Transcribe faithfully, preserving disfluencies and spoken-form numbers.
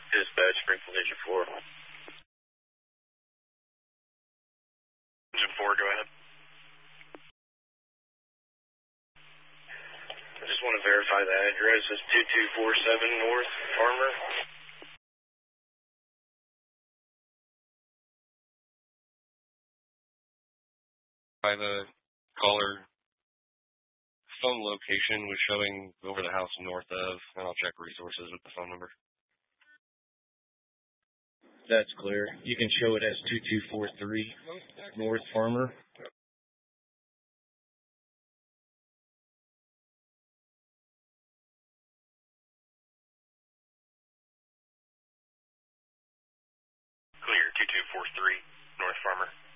Dispatch, Springfield Engine four. Engine four, go ahead. I just want to verify the address is two two four seven North Farmer. By the caller, phone location was showing over the house north of, and I'll check resources with the phone number. That's clear. You can show it as two two four three North Farmer. Clear, two two four three North Farmer.